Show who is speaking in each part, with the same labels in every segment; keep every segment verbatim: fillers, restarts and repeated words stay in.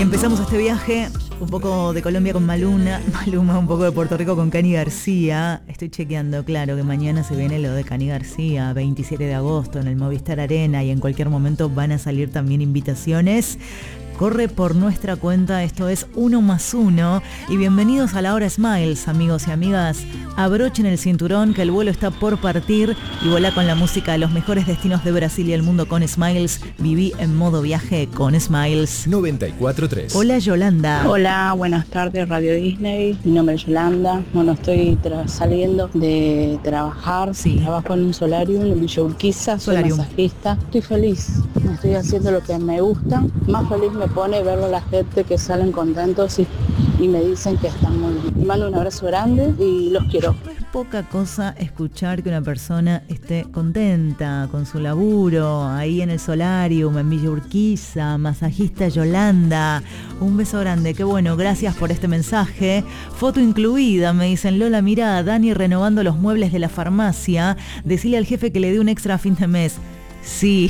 Speaker 1: Empezamos este viaje, un poco de Colombia con Maluma, Maluma, un poco de Puerto Rico con Cani García. Estoy chequeando, claro, que mañana se viene lo de Cani García, veintisiete de agosto en el Movistar Arena, y en cualquier momento van a salir también invitaciones. Corre por nuestra cuenta, esto es Uno más Uno. Y bienvenidos a la Hora Smiles, amigos y amigas. Abrochen el cinturón que el vuelo está por partir y volá con la música de los mejores destinos de Brasil y el mundo con Smiles. Viví en modo viaje con Smiles.
Speaker 2: noventa y cuatro punto tres.
Speaker 1: Hola, Yolanda.
Speaker 3: Hola, buenas tardes, Radio Disney. Mi nombre es Yolanda. Bueno, estoy tra- saliendo de trabajar.
Speaker 1: Sí.
Speaker 3: Trabajo en un solarium en Villa Urquiza. Soy
Speaker 1: Solarium.
Speaker 3: masajista. Estoy feliz. Estoy haciendo lo que me gusta. Más feliz me pone verlo a la gente que salen contentos y, y me dicen que están muy bien. Les mando un abrazo grande y los quiero.
Speaker 1: No es poca cosa escuchar que una persona esté contenta con su laburo, ahí en el solarium, en Villa Urquiza. Masajista Yolanda, un beso grande, qué bueno, gracias por este mensaje. Foto incluida, me dicen: Lola, mirá, Dani renovando los muebles de la farmacia, decile al jefe que le dé un extra a fin de mes. Sí,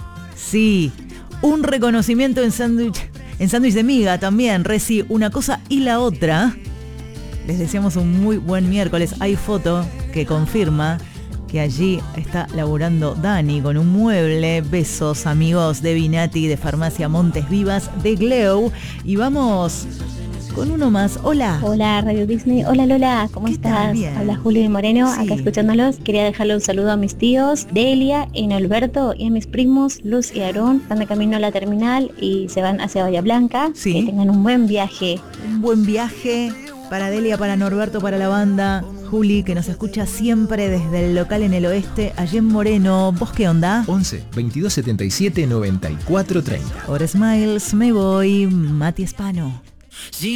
Speaker 1: sí, un reconocimiento en sándwich, en sándwich de miga también, Reci, una cosa y la otra. Les deseamos un muy buen miércoles. Hay foto que confirma que allí está laburando Dani con un mueble. Besos, amigos de Vinati, de Farmacia Montes Vivas, de Gleu. Y vamos con uno más. Hola.
Speaker 4: Hola, Radio Disney. Hola, Lola, ¿cómo
Speaker 1: ¿Qué tal?
Speaker 4: estás?
Speaker 1: Bien.
Speaker 4: Habla Julio de Moreno,
Speaker 1: Sí.
Speaker 4: acá escuchándolos. Quería dejarle un saludo a mis tíos, Delia y Alberto, y a mis primos, Luz y Aarón. Están de camino a la terminal y se van hacia Bahía Blanca.
Speaker 1: Sí.
Speaker 4: Que tengan un buen viaje.
Speaker 1: Un buen viaje para Delia, para Norberto, para la banda. Juli, que nos escucha siempre desde el local en el oeste, allí en Moreno. ¿Vos qué onda?
Speaker 2: once, veintidós setenta y siete, noventa y cuatro treinta.
Speaker 1: Ahora Smiles, me voy. Mati Espano.